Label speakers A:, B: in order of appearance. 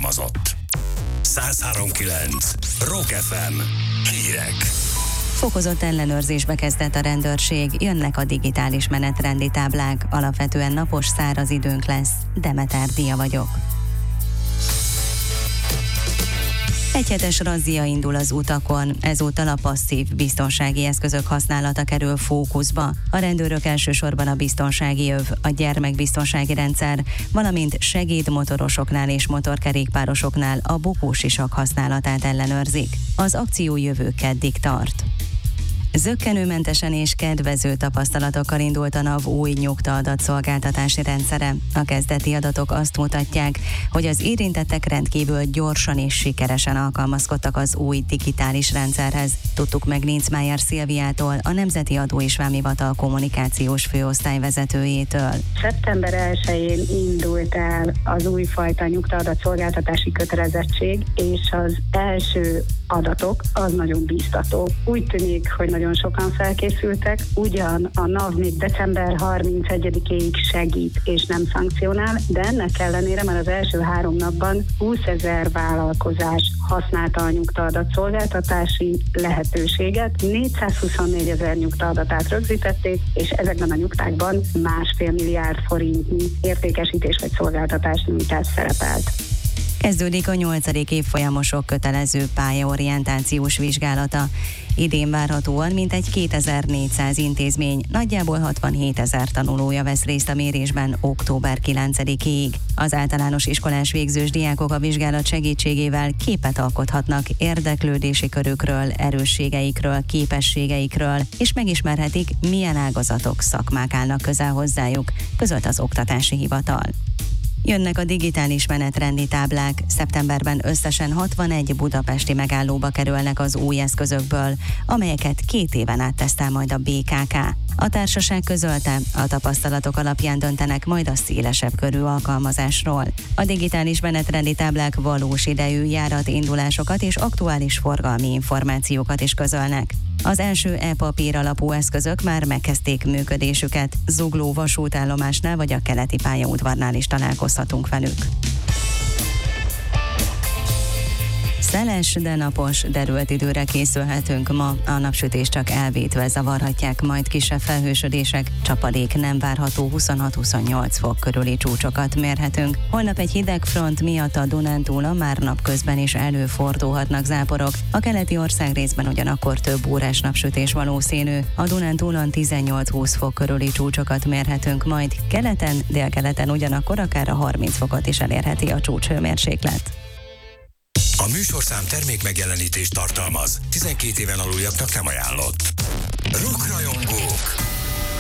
A: tartalmazott. 103.9 Rock FM. Hírek.
B: Fokozott ellenőrzésbe kezdett a rendőrség, jönnek a digitális menetrendi táblák, alapvetően napos, száraz időnk lesz. Demeter Dia vagyok. Egyhetes razzia indul az utakon, ezúttal a passzív biztonsági eszközök használata kerül fókuszba. A rendőrök elsősorban a biztonsági öv, a gyermekbiztonsági rendszer, valamint segédmotorosoknál és motorkerékpárosoknál a bukósisak használatát ellenőrzik. Az akció jövő keddig tart. Zökkenőmentesen és kedvező tapasztalatokkal indult a NAV új nyugta-adatszolgáltatási rendszere. A kezdeti adatok azt mutatják, hogy az érintettek rendkívül gyorsan és sikeresen alkalmazkodtak az új digitális rendszerhez. Tudtuk meg Ninczmájer Szilviától, a Nemzeti Adó és Vámhivatal kommunikációs főosztályvezetőjétől.
C: Szeptember 1-én indult el az újfajta nyugta-adatszolgáltatási kötelezettség, és az első adatok az nagyon bíztató. Úgy tűnik, hogy nagyon sokan felkészültek, ugyan a NAV még december 31-éig segít és nem szankcionál, de ennek ellenére már az első 3 napban 20 000 vállalkozás használta a nyugta-adatszolgáltatási lehetőséget, 424 000 nyugta-adatát rögzítették, és ezekben a nyugtákban 1,5 milliárd forintnyi értékesítés vagy szolgáltatás nyújtás szerepelt.
B: Kezdődik a 8. évfolyamosok kötelező pályaorientációs vizsgálata. Idén várhatóan mintegy 2400 intézmény, nagyjából 67 000 tanulója vesz részt a mérésben október 9-ig. Az általános iskolás végzős diákok a vizsgálat segítségével képet alkothatnak érdeklődési körükről, erősségeikről, képességeikről, és megismerhetik, milyen ágazatok, szakmák állnak közel hozzájuk, közölt az Oktatási Hivatal. Jönnek a digitális menetrendi táblák, szeptemberben összesen 61 budapesti megállóba kerülnek az új eszközökből, amelyeket 2 éven át tesztel majd a BKK. A társaság közölte, a tapasztalatok alapján döntenek majd a szélesebb körű alkalmazásról. A digitális menetrendi táblák valós idejű járatindulásokat és aktuális forgalmi információkat is közölnek. Az első e-papír alapú eszközök már megkezdték működésüket, Zugló vasútállomásnál vagy a keleti pályaudvarnál is találkozhatunk velük. Szeles, de napos, derült időre készülhetünk ma. A napsütés csak elvétve zavarhatják, majd kisebb felhősödések, csapadék nem várható, 26-28 fok körüli csúcsokat mérhetünk. Holnap egy hideg front miatt a Dunántúlon már napközben is előfordulhatnak záporok. A keleti országrészben ugyanakkor több órás napsütés valószínű. A Dunántúlon 18-20 fok körüli csúcsokat mérhetünk, majd keleten, délkeleten ugyanakkor akár a 30 fokot is elérheti a csúcshőmérséklet.
A: A műsorszám termék megjelenítést tartalmaz. 12 éven aluljaknak nem ajánlott. Rockrajongó